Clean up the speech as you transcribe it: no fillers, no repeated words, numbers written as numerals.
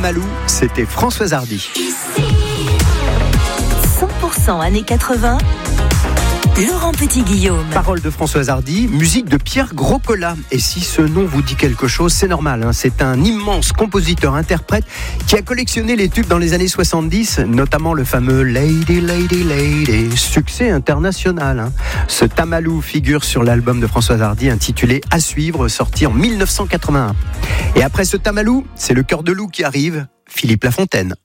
Tamalou, c'était Françoise Hardy. 100% années 80, Laurent Petit-Guillaume. Parole de Françoise Hardy, musique de Pierre Groscola. Et si ce nom vous dit quelque chose, c'est normal. C'est un immense compositeur-interprète qui a collectionné les tubes dans les années 70, notamment le fameux Lady, Lady, Lady, succès international. Ce Tamalou figure sur l'album de Françoise Hardy intitulé À suivre, sorti en 1981. Et après ce Tamalou, c'est le Cœur de Loup qui arrive, Philippe Lafontaine.